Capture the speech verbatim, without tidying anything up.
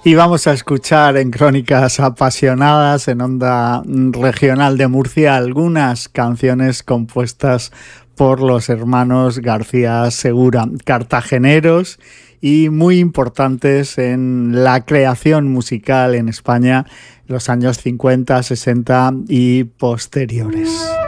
Y vamos a escuchar en Crónicas Apasionadas, en Onda Regional de Murcia, algunas canciones compuestas por los hermanos García Segura, cartageneros y muy importantes en la creación musical en España en los años cincuenta, sesenta y posteriores.